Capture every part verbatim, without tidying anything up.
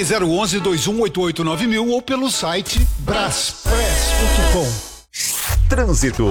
Ligue zero onze, dois um oito oito nove mil ou pelo site braspress ponto com. Trânsito.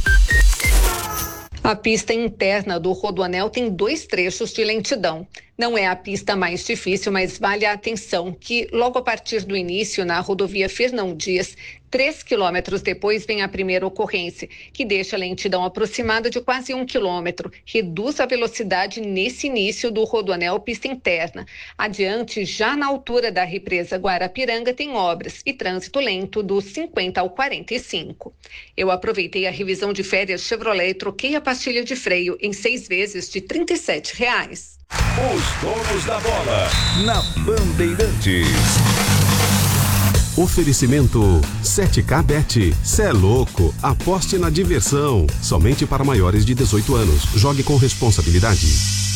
A pista interna do Rodoanel tem dois trechos de lentidão. Não é a pista mais difícil, mas vale a atenção que logo a partir do início na rodovia Fernão Dias, três quilômetros depois vem a primeira ocorrência, que deixa a lentidão aproximada de quase um quilômetro. Reduz a velocidade nesse início do Rodoanel pista interna. Adiante, já na altura da represa Guarapiranga, tem obras e trânsito lento do cinquenta ao quarenta e cinco. Eu aproveitei a revisão de férias Chevrolet e troquei a pastilha de freio em seis vezes de trinta e sete reais. Os donos da bola na Bandeirantes. Oferecimento sete K Bet. Cê é louco, aposte na diversão. Somente para maiores de dezoito anos. Jogue com responsabilidade.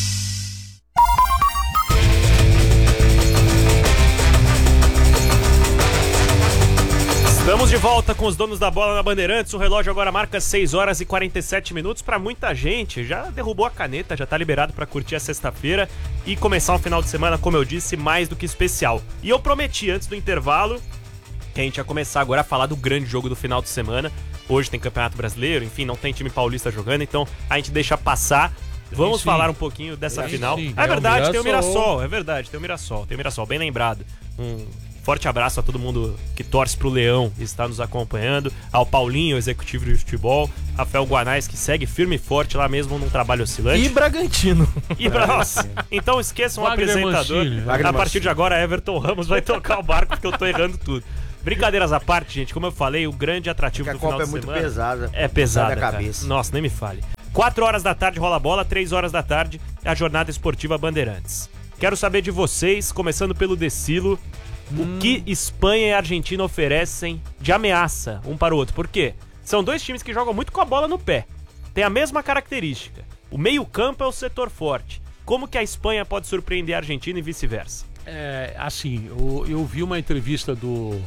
Estamos de volta com os donos da bola na Bandeirantes. O relógio agora marca seis horas e quarenta e sete minutos. Para muita gente, já derrubou a caneta, já tá liberado para curtir a sexta-feira e começar um final de semana, como eu disse, mais do que especial. E eu prometi antes do intervalo que a gente ia começar agora a falar do grande jogo do final de semana. Hoje tem Campeonato Brasileiro, enfim, não tem time paulista jogando, então a gente deixa passar. Vamos sim. falar um pouquinho dessa tem final. Sim. É verdade, é tem o Mirassol, é verdade, tem o Mirassol, tem o Mirassol, bem lembrado. Um forte abraço a todo mundo que torce pro Leão e está nos acompanhando, ao Paulinho, executivo de futebol, Rafael Guanais, que segue firme e forte lá mesmo num trabalho oscilante. E Bragantino. E pra nós. Então esqueçam o apresentador. Mancini, a partir de agora, Everton Ramos vai tocar o barco, porque eu tô errando tudo. Brincadeiras à parte, gente, como eu falei, o grande atrativo porque do final de semana... A Copa é muito pesada. É pesada, da cabeça. Nossa, nem me fale. quatro horas da tarde rola bola, três horas da tarde a jornada esportiva Bandeirantes. Quero saber de vocês, começando pelo Decilo, hum. o que Espanha e Argentina oferecem de ameaça um para o outro. Por quê? São dois times que jogam muito com a bola no pé. Tem a mesma característica. O meio-campo é o setor forte. Como que a Espanha pode surpreender a Argentina e vice-versa? É, assim, eu, eu vi uma entrevista do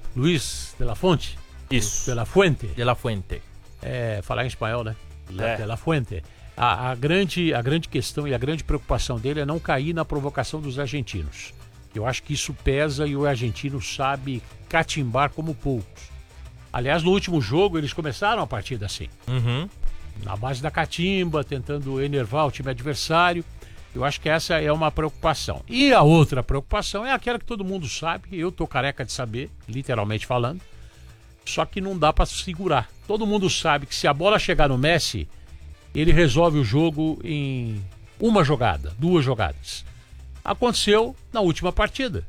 Luiz de la Fonte. Isso. De la Fuente. De la Fuente. É, falar em espanhol, né? É. De la Fuente. A, a, grande, a grande questão e a grande preocupação dele é não cair na provocação dos argentinos. Eu acho que isso pesa e o argentino sabe catimbar como poucos. Aliás, no último jogo eles começaram a partida assim. Uhum. Na base da catimba, tentando enervar o time adversário. Eu acho que essa é uma preocupação. E a outra preocupação é aquela que todo mundo sabe, eu tô careca de saber, literalmente falando, só que não dá para segurar. Todo mundo sabe que se a bola chegar no Messi, ele resolve o jogo em uma jogada, duas jogadas. Aconteceu na última partida.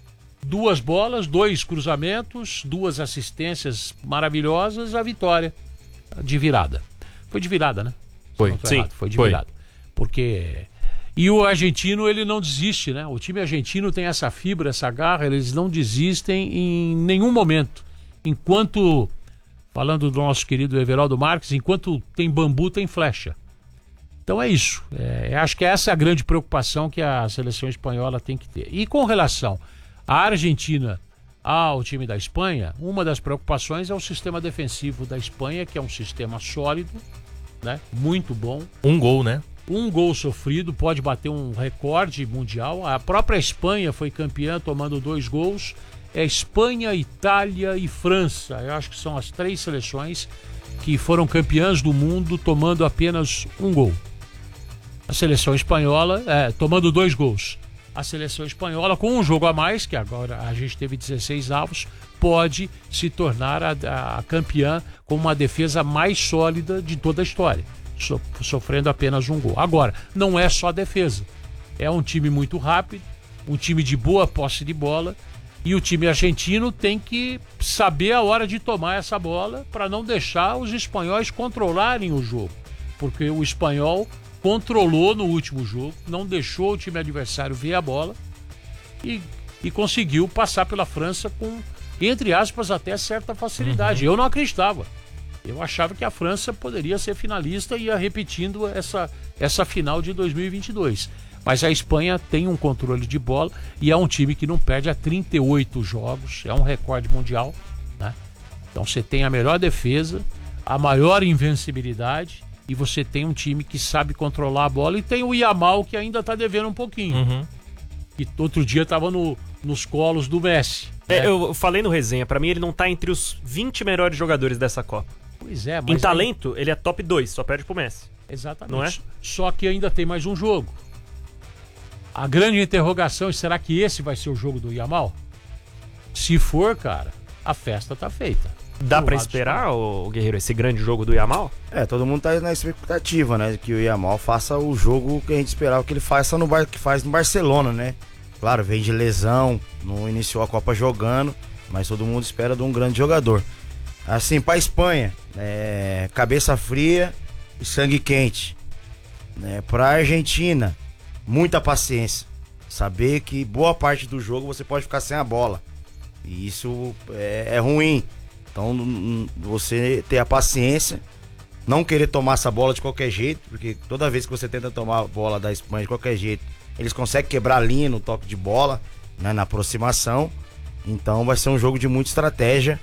Duas bolas, dois cruzamentos, duas assistências maravilhosas, a vitória de virada. Foi de virada, né? Foi, sim. Errado, foi de foi. virada. Porque... E o argentino, ele não desiste, né? O time argentino tem essa fibra, essa garra, eles não desistem em nenhum momento. Enquanto, falando do nosso querido Everaldo Marques, enquanto tem bambu, tem flecha. Então é isso. É, acho que essa é a grande preocupação que a seleção espanhola tem que ter. E com relação à Argentina ao time da Espanha, uma das preocupações é o sistema defensivo da Espanha, que é um sistema sólido, né? Muito bom. Um gol, né? Um gol sofrido, pode bater um recorde mundial. A própria Espanha foi campeã tomando dois gols. É Espanha, Itália e França. Eu acho que são as três seleções que foram campeãs do mundo tomando apenas um gol. A seleção espanhola, é, tomando dois gols. A seleção espanhola, com um jogo a mais, que agora a gente teve dezesseis avos, pode se tornar a, a campeã com uma defesa mais sólida de toda a história. So, sofrendo apenas um gol. Agora, não é só defesa. É um time muito rápido, um time de boa posse de bola, e o time argentino tem que saber a hora de tomar essa bola para não deixar os espanhóis controlarem o jogo. Porque o espanhol controlou no último jogo, não deixou o time adversário ver a bola e, e conseguiu passar pela França com, entre aspas, até certa facilidade. Uhum. Eu não acreditava. Eu achava que a França poderia ser finalista e ia repetindo essa, essa final de dois mil e vinte e dois. Mas a Espanha tem um controle de bola e é um time que não perde há trinta e oito jogos, é um recorde mundial, né? Então você tem a melhor defesa, a maior invencibilidade e você tem um time que sabe controlar a bola e tem o Yamal que ainda está devendo um pouquinho. Uhum. Que outro dia estava no, nos colos do Messi. É, né? eu falei no resenha, pra mim ele não tá entre os vinte melhores jogadores dessa Copa. Pois é, mas Em talento, ele é top dois, só perde pro Messi. Exatamente. Não é? Só que ainda tem mais um jogo. A grande interrogação é, será que esse vai ser o jogo do Yamal? Se for, cara, a festa tá feita. Dá Do pra lado esperar, o Guerreiro, esse grande jogo do Yamal? É, todo mundo tá na expectativa, né? Que o Yamal faça o jogo que a gente esperava que ele faça no, Bar... que faz no Barcelona, né? Claro, vem de lesão, não iniciou a Copa jogando, mas todo mundo espera de um grande jogador. Assim, pra Espanha, é... cabeça fria e sangue quente. Né? Pra Argentina, muita paciência. Saber que boa parte do jogo você pode ficar sem a bola. E isso é, é ruim. Então, você ter a paciência, não querer tomar essa bola de qualquer jeito, porque toda vez que você tenta tomar a bola da Espanha de qualquer jeito, eles conseguem quebrar a linha no toque de bola, né, na aproximação. Então vai ser um jogo de muita estratégia.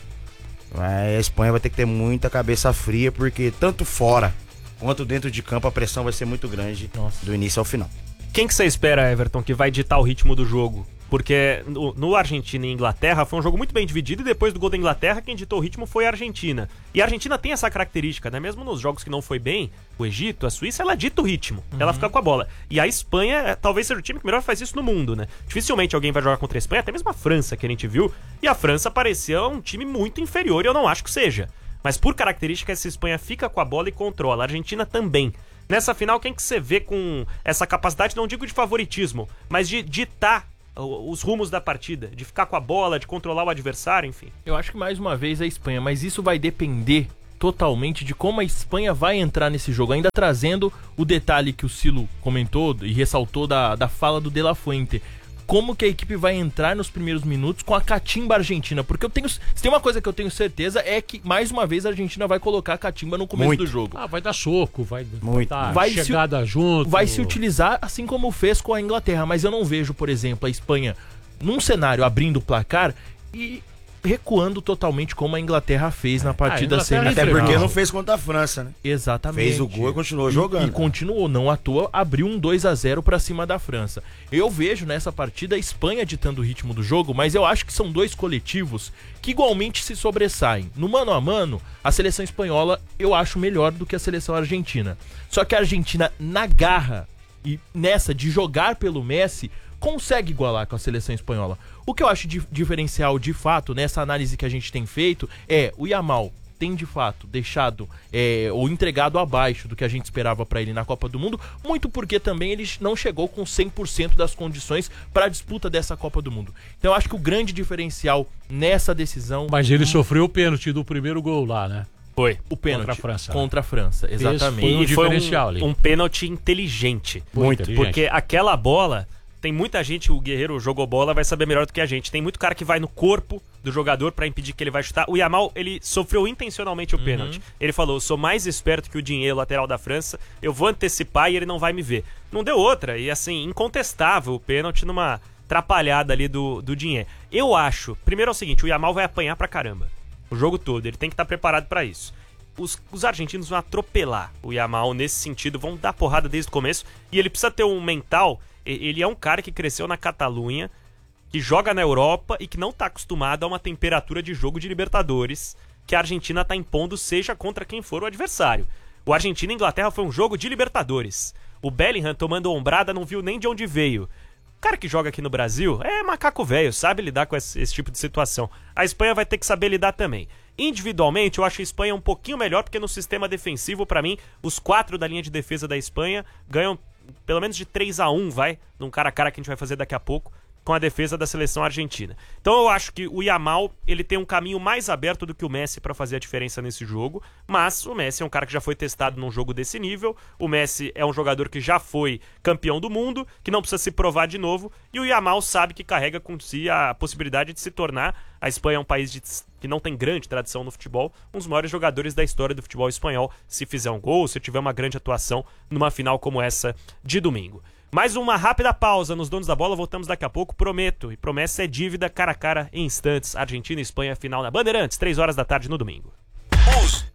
A Espanha vai ter que ter muita cabeça fria, porque tanto fora quanto dentro de campo a pressão vai ser muito grande. Nossa. Do início ao final. Quem que você espera, Everton, que vai ditar o ritmo do jogo? Porque no, no Argentina e Inglaterra foi um jogo muito bem dividido e depois do gol da Inglaterra quem ditou o ritmo foi a Argentina. E a Argentina tem essa característica, né? Mesmo nos jogos que não foi bem, o Egito, a Suíça, ela dita o ritmo, uhum. ela fica com a bola. E a Espanha talvez seja o time que melhor faz isso no mundo, né? Dificilmente alguém vai jogar contra a Espanha, até mesmo a França que a gente viu. E a França parecia um time muito inferior e eu não acho que seja. Mas por característica essa Espanha fica com a bola e controla, a Argentina também. Nessa final, quem que você vê com essa capacidade, não digo de favoritismo, mas de ditar os rumos da partida, de ficar com a bola, de controlar o adversário, enfim? Eu acho que mais uma vez a Espanha, mas isso vai depender totalmente de como a Espanha vai entrar nesse jogo, ainda trazendo o detalhe que o Silo comentou e ressaltou da, da fala do De La Fuente. Como que a equipe vai entrar nos primeiros minutos com a catimba argentina, porque eu tenho, se tem uma coisa que eu tenho certeza é que mais uma vez a Argentina vai colocar a catimba no começo Muito. do jogo. Ah, vai dar soco, vai, Muito. dar Vai chegada se, junto. Vai se utilizar assim como fez com a Inglaterra, mas eu não vejo, por exemplo, a Espanha num cenário abrindo o placar e recuando totalmente como a Inglaterra fez na partida semifinal. Até porque não fez contra a França, né? Exatamente. Fez o gol e continuou e, jogando. E continuou, não à toa, abriu um dois a zero pra cima da França. Eu vejo nessa partida a Espanha ditando o ritmo do jogo, mas eu acho que são dois coletivos que igualmente se sobressaem. No mano a mano, a seleção espanhola eu acho melhor do que a seleção argentina. Só que a Argentina, na garra e nessa de jogar pelo Messi, consegue igualar com a seleção espanhola. O que eu acho de diferencial de fato nessa análise que a gente tem feito é o Yamal tem de fato deixado é, ou entregado abaixo do que a gente esperava para ele na Copa do Mundo, muito porque também ele não chegou com cem por cento das condições para a disputa dessa Copa do Mundo. Então eu acho que o grande diferencial nessa decisão... Mas ele sofreu o pênalti do primeiro gol lá, né? Foi. O pênalti. Contra a França. Contra a França, exatamente. Foi um e foi diferencial um, ali. um pênalti inteligente. Muito. Muito. Porque aquela bola... Tem muita gente, o Guerreiro jogou bola, vai saber melhor do que a gente. Tem muito cara que vai no corpo do jogador pra impedir que ele vai chutar. O Yamal, ele sofreu intencionalmente o uhum. pênalti. Ele falou, eu sou mais esperto que o Dinheiro, lateral da França, eu vou antecipar e ele não vai me ver. Não deu outra, e assim, incontestável o pênalti numa atrapalhada ali do, do Dinheiro. Eu acho, primeiro é o seguinte, o Yamal vai apanhar pra caramba. O jogo todo, ele tem que estar preparado pra isso. Os, os argentinos vão atropelar o Yamal nesse sentido, vão dar porrada desde o começo, e ele precisa ter um mental... Ele é um cara que cresceu na Catalunha, que joga na Europa e que não está acostumado a uma temperatura de jogo de Libertadores que a Argentina está impondo, seja contra quem for o adversário. O Argentina e Inglaterra foi um jogo de Libertadores. O Bellingham tomando ombrada não viu nem de onde veio. O cara que joga aqui no Brasil é macaco velho, sabe lidar com esse, esse tipo de situação. A Espanha vai ter que saber lidar também. Individualmente, eu acho a Espanha um pouquinho melhor, porque no sistema defensivo, para mim, os quatro da linha de defesa da Espanha ganham pelo menos de três a um, vai, num cara a cara que a gente vai fazer daqui a pouco, com a defesa da seleção argentina. Então eu acho que o Yamal, ele tem um caminho mais aberto do que o Messi para fazer a diferença nesse jogo, mas o Messi é um cara que já foi testado num jogo desse nível, o Messi é um jogador que já foi campeão do mundo, que não precisa se provar de novo, e o Yamal sabe que carrega com si a possibilidade de se tornar, a Espanha é um país de, que não tem grande tradição no futebol, um dos maiores jogadores da história do futebol espanhol, se fizer um gol, se tiver uma grande atuação numa final como essa de domingo. Mais uma rápida pausa nos Donos da Bola, voltamos daqui a pouco, prometo, e promessa é dívida, cara a cara em instantes, Argentina e Espanha, final na Bandeirantes, três horas da tarde no domingo. Os,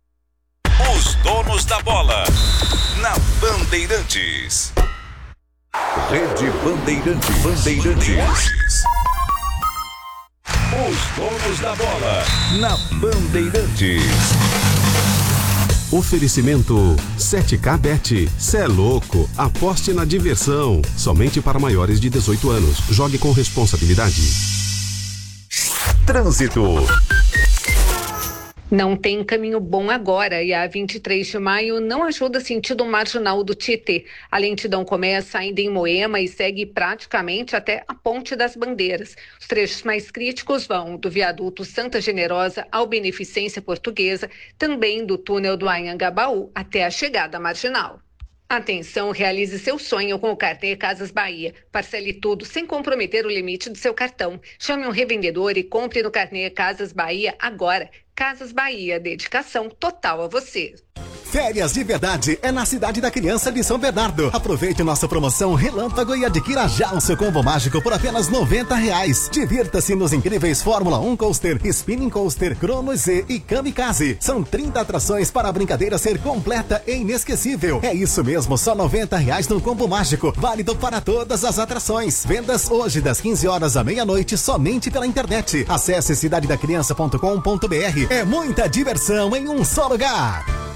os Donos da Bola, na Bandeirantes. Rede Bandeirantes. Bandeirantes. Os donos da bola na Bandeirantes. Oferecimento sete K Bet. Cê é louco. Aposte na diversão. Somente para maiores de dezoito anos. Jogue com responsabilidade. Trânsito. Não tem caminho bom agora e a vinte e três de maio não ajuda sentido marginal do Tietê. A lentidão começa ainda em Moema e segue praticamente até a Ponte das Bandeiras. Os trechos mais críticos vão do viaduto Santa Generosa ao Beneficência Portuguesa, também do túnel do Anhangabaú até a chegada marginal. Atenção, realize seu sonho com o cartê Casas Bahia. Parcele tudo sem comprometer o limite do seu cartão. Chame um revendedor e compre no cartê Casas Bahia agora. Casas Bahia, dedicação total a você. Férias de verdade é na Cidade da Criança de São Bernardo. Aproveite nossa promoção Relâmpago e adquira já o seu combo mágico por apenas noventa reais. Divirta-se nos incríveis Fórmula um Coaster, Spinning Coaster, Crono Z e Kamikaze. São trinta atrações para a brincadeira ser completa e inesquecível. É isso mesmo, só noventa reais no combo mágico. Válido para todas as atrações. Vendas hoje das quinze horas à meia-noite somente pela internet. Acesse cidade da criança ponto com ponto br. É muita diversão em um só lugar.